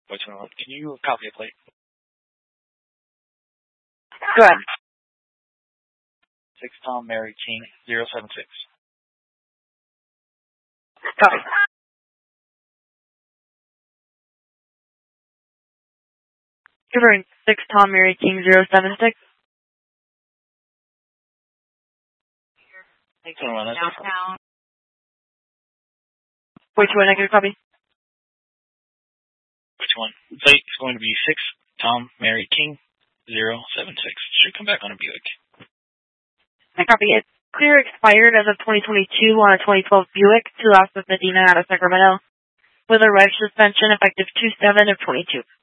Which one? Can you copy a plate? Go ahead. 6 Tom Mary King 076. Copy. Confirming 6 Tom Mary King 076. Downtown. Which one? I can copy. Which one? Plate is going to be 6 Tom Mary King 076. Should come back on a Buick. I copy it. Clear expired as of 2022 on a 2012 Buick to Las Medina out of Sacramento with a reg suspension effective 2/7 of 22.